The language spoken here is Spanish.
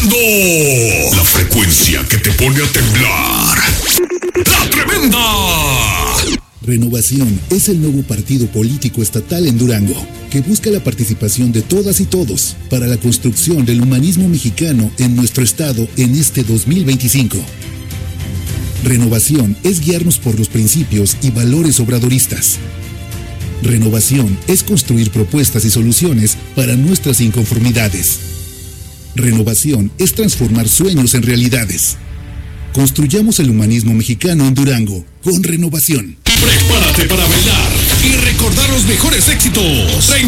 escuchando la frecuencia que te pone a temblar. ¡La Tremenda! Renovación es el nuevo partido político estatal en Durango, que busca la participación de todas y todos para la construcción del humanismo mexicano en nuestro estado en este 2025. Renovación es guiarnos por los principios y valores obradoristas. Renovación es construir propuestas y soluciones para nuestras inconformidades. Renovación es transformar sueños en realidades. Construyamos el humanismo mexicano en Durango con Renovación. Prepárate para bailar y recordar los mejores éxitos.